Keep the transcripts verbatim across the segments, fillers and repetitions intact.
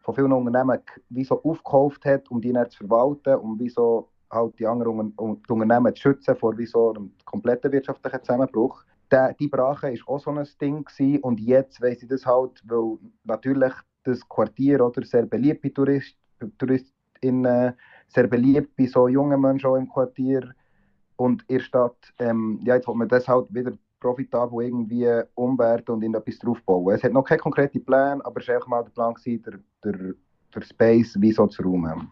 von vielen Unternehmen k- wie so aufgekauft hat, um die dann zu verwalten und wie so halt die anderen Unter- und die Unternehmen zu schützen vor wie so einem kompletten wirtschaftlichen Zusammenbruch. Der, die Brache war auch so ein Ding gewesen, und jetzt weiss ich das halt, weil natürlich das Quartier oder sehr beliebt bei Tourist, TouristInnen, sehr beliebt bei so jungen Menschen auch im Quartier und in der Stadt. Ähm, ja, jetzt will man das halt wieder profitabel irgendwie umwerten und in etwas draufbauen. Es hat noch keine konkreten Pläne, aber es war einfach mal der Plan gewesen, der, der, der Space wie so zu räumen.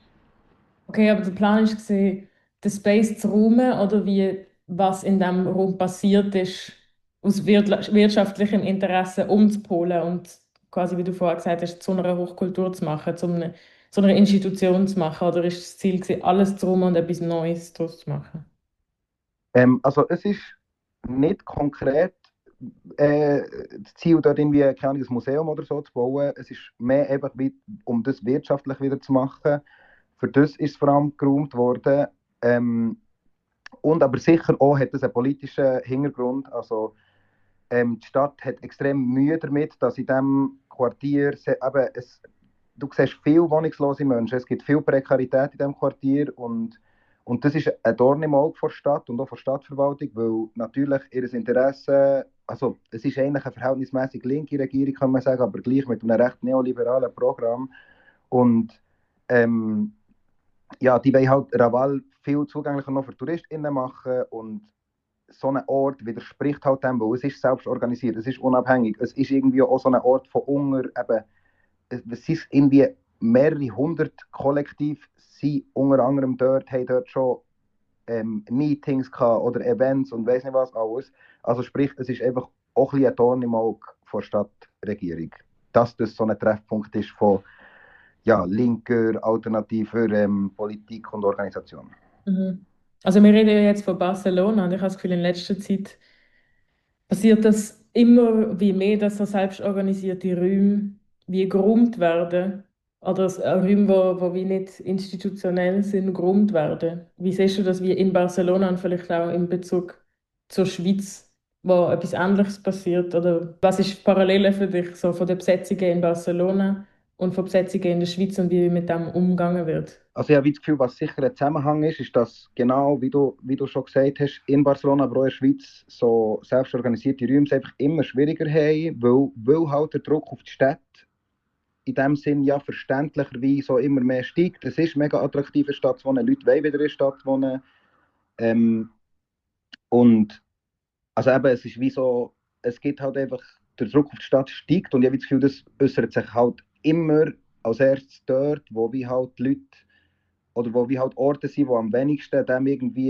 Okay, aber der Plan ist gesehen, den Space zu räumen oder wie was in dem Raum passiert ist, aus wirtla- wirtschaftlichem Interesse umzupolen und quasi, wie du vorher gesagt hast, zu einer Hochkultur zu machen, zu einer, zu einer Institution zu machen. Oder ist das Ziel gewesen, alles zu räumen und etwas Neues daraus zu machen? Ähm, also es ist nicht konkret äh, das Ziel, dort irgendwie keine Ahnung, ein Museum oder so zu bauen. Es ist mehr einfach, wie, um das wirtschaftlich wieder zu machen. Für das ist es vor allem geräumt worden. Ähm, und aber sicher auch hat es einen politischen Hintergrund. Also ähm, die Stadt hat extrem Mühe damit, dass in diesem Quartier se- eben, es, du siehst viele wohnungslose Menschen, es gibt viel Prekarität in diesem Quartier, und, und das ist ein Dorn im Auge der Stadt und auch der Stadtverwaltung, weil natürlich ihr Interesse, also es ist eigentlich eine verhältnismäßig linke Regierung, kann man sagen, aber gleich mit einem recht neoliberalen Programm, und ähm, ja, die wollen halt Raval viel zugänglicher noch für TouristInnen machen, und so ein Ort widerspricht halt dem, weil es ist selbst organisiert, es ist unabhängig, es ist irgendwie auch so ein Ort von Hunger, eben, es, es ist irgendwie mehrere hundert Kollektiv sind unter anderem dort, haben dort schon ähm, Meetings gehabt oder Events und weiß nicht was alles. Also sprich, es ist einfach auch ein, bisschen ein Dorn im Auge von Stadtregierung, dass das so ein Treffpunkt ist von ja, linker, alternativer ähm, Politik und Organisation. Mhm. Also wir reden ja jetzt von Barcelona und ich habe das Gefühl, in letzter Zeit passiert das immer wie mehr, dass so selbstorganisierte Räume wie geräumt werden oder dass, äh, Räume, wo, wo wie nicht institutionell sind, geräumt werden. Wie siehst du das wie in Barcelona und vielleicht auch in Bezug zur Schweiz, wo etwas Ähnliches passiert? Oder was ist Parallele für dich so von den Besetzungen in Barcelona und von Besetzungen in der Schweiz und wie mit dem umgegangen wird? Also ich habe das Gefühl, was sicher ein Zusammenhang ist, ist, dass genau, wie du, wie du schon gesagt hast, in Barcelona, aber auch in der Schweiz, so selbstorganisierte Räume es einfach immer schwieriger haben, weil, weil halt der Druck auf die Stadt in dem Sinn ja verständlicherweise so immer mehr steigt. Es ist mega attraktiv, in der Stadt zu wohnen, Leute wollen wieder in der Stadt wohnen. Ähm, und also eben, es ist wie so, es gibt halt einfach, der Druck auf die Stadt steigt, und ich habe das Gefühl, das äußert sich halt immer als erstes dort, wo wie halt die Leute oder wo wie halt Orte sind, die am wenigsten dem irgendwie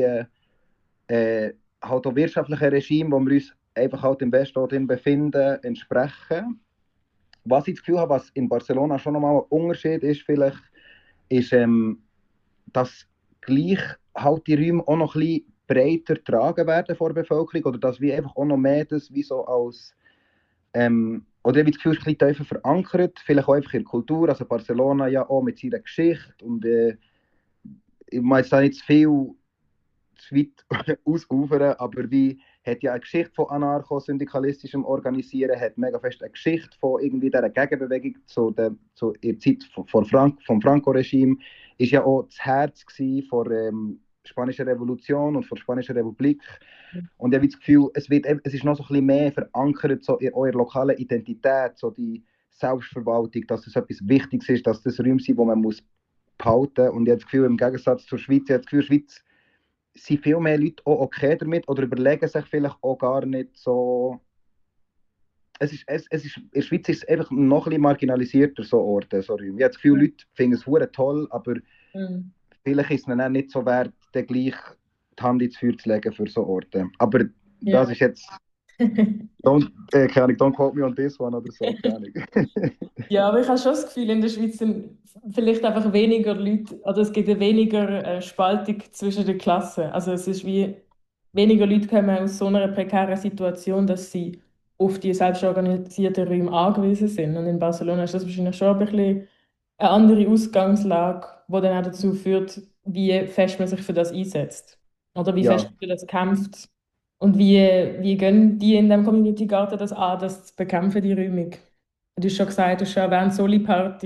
äh, halt auch wirtschaftlichen Regime, wo wir uns einfach halt im Westen drin befinden, entsprechen. Was ich das Gefühl habe, was in Barcelona schon nochmal ein Unterschied ist, vielleicht, ist, ähm, dass gleich halt die Räume auch noch ein bisschen breiter getragen werden vor der Bevölkerung, oder dass wir einfach auch noch mehr das wie so als ähm, oder ich habe das Gefühl, es ist ein bisschen tiefer verankert, vielleicht auch einfach in der Kultur, also Barcelona ja auch mit seiner Geschichte, und äh, ich meine jetzt da nicht zu viel zu weit ausufern, aber wie hat ja eine Geschichte von anarcho-syndikalistischem Organisieren, hat mega fest eine Geschichte von irgendwie dieser Gegenbewegung zu der, zu der Zeit von Frank, vom Franco-Regime, ist ja auch das Herz von der ähm, Spanischen Revolution und von der Spanischen Republik. Und ich habe das Gefühl, es, wird, es ist noch so ein bisschen mehr verankert so in eurer lokalen Identität, so die Selbstverwaltung, dass es etwas Wichtiges ist, dass das Räume sind, wo man muss behalten. Und ich habe das Gefühl, im Gegensatz zur Schweiz, ich habe das Gefühl, Schweiz sind viel mehr Leute auch okay damit oder überlegen sich vielleicht auch gar nicht so. Es ist, es, es ist, in der Schweiz ist es einfach noch ein bisschen marginalisierter, so Orte, so Räume. Ich habe das Gefühl, Mhm. Leute finden es hure toll, aber Mhm. vielleicht ist es ihnen auch nicht so wert, dann gleich die Hand ins Feuer zu legen für so Orte. Aber das Ja. ist jetzt, don't, äh, keine Ahnung, don't quote me on this one oder so, keine Ahnung. Ja, aber ich habe schon das Gefühl, in der Schweiz sind vielleicht einfach weniger Leute, oder es gibt eine weniger äh, Spaltung zwischen den Klassen. Also es ist wie, weniger Leute kommen aus so einer prekären Situation, dass sie auf die selbstorganisierten Räume angewiesen sind. Und in Barcelona ist das wahrscheinlich schon ein bisschen eine andere Ausgangslage, die dann auch dazu führt, wie fest man sich für das einsetzt. Oder wie fest Ja, man für das kämpft. Und wie, wie gehen die in dem Community Garden das an, das zu bekämpfen, die Räumung? Du hast schon gesagt, du hast schon erwähnt, Soli-Party.